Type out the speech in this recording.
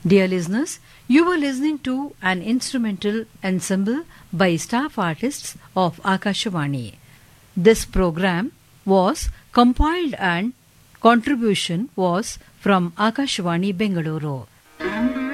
Dear listeners, you were listening to an instrumental ensemble by staff artists of Akashvani. This program was compiled and contribution was from Akashvani Bengaluru.